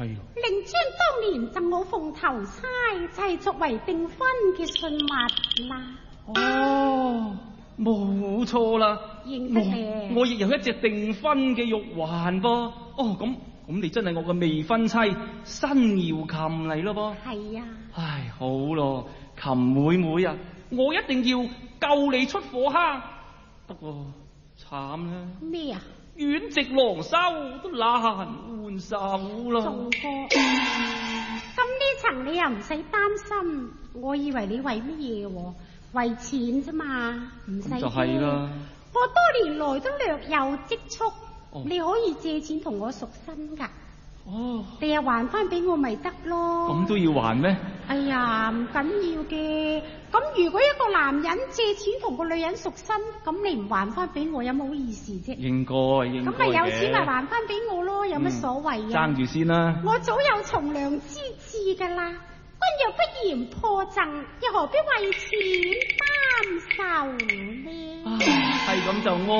係咯。 令尊當年贈我鳳頭釵，就係作為訂婚嘅信物啦。 哦，冇錯啦， 認得咧。 我亦有一隻訂婚嘅玉環噃。哦，咁你真係我嘅未婚妻新瑤琴嚟咯噃。 係啊。 唉，好咯，琴妹妹啊，我一定要救你出火坑。不過慘啦。 咩啊？ 遠直郎修都難換手啦。 仲哥，咁呢層你又唔使擔心，我以為你為乜嘢喎？為錢啫嘛，唔使驚。 就係啦。 我多年來都略有積蓄，你可以借錢同我贖身噶。 哦， 第日還翻俾我咪得咯。 咁都要還咩？ 哎呀，唔緊要嘅。咁如果一個男人借錢同個女人贖身，咁你唔還翻俾我，有冇好意思啫？ 應該咁咪有錢咪還翻俾我咯，有乜所謂啊？ 爭住先啦。 我早有從良之志噶啦，君若不嫌破贈，又何必為錢擔愁呢？ 係咁就安